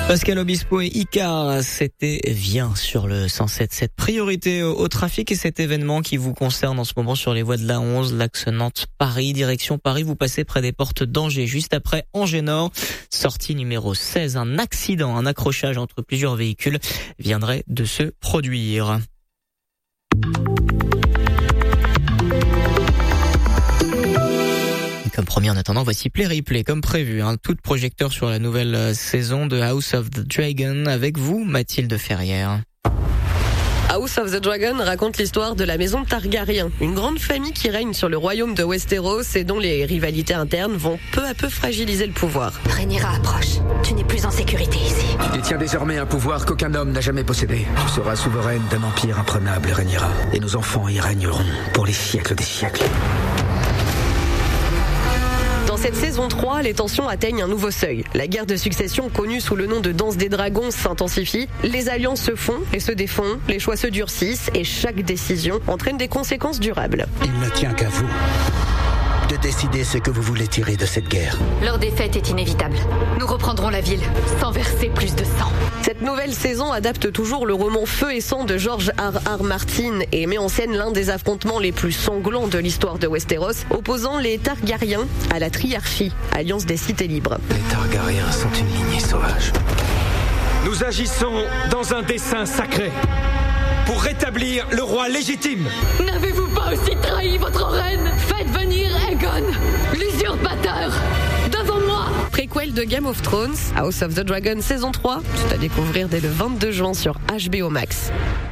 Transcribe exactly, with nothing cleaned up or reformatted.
Pascal Obispo et Icar, c'était bien sur le cent sept sept. Priorité au trafic et cet événement qui vous concerne en ce moment sur les voies de l'A onze, l'axe Nantes-Paris, direction Paris. Vous passez près des portes d'Angers, juste après Angers-Nord. Sortie numéro seize, un accident, un accrochage entre plusieurs véhicules viendrait de se produire. Comme promis, en attendant, voici Play Replay, comme prévu, un tout de projecteur sur la nouvelle saison de House of the Dragon avec vous, Mathilde Ferrière. House of the Dragon raconte l'histoire de la maison Targaryen, une grande famille qui règne sur le royaume de Westeros et dont les rivalités internes vont peu à peu fragiliser le pouvoir. Rhaenyra approche. Tu n'es plus en sécurité ici. Tu détiens désormais un pouvoir qu'aucun homme n'a jamais possédé. Tu seras souveraine d'un empire imprenable, Rhaenyra. Et nos enfants y régneront pour les siècles des siècles. Dans cette saison trois, les tensions atteignent un nouveau seuil. La guerre de succession, connue sous le nom de danse des dragons, s'intensifie. Les alliances se font et se défont, les choix se durcissent et chaque décision entraîne des conséquences durables. Il ne tient qu'à vous de décider ce que vous voulez tirer de cette guerre. Leur défaite est inévitable. Nous reprendrons la ville sans verser plus de sang. Cette nouvelle saison adapte toujours le roman Feu et sang de George R R. Martin et met en scène l'un des affrontements les plus sanglants de l'histoire de Westeros, opposant les Targaryens à la Triarchie, alliance des cités libres. Les Targaryens sont une lignée sauvage. Nous agissons dans un dessein sacré pour rétablir le roi légitime. N'avez-vous pas aussi trahi votre reine? Faites venir Aegon, l'usurpateur, devant moi. Préquel de Game of Thrones, House of the Dragon saison trois, c'est à découvrir dès le vingt-deux juin sur H B O Max.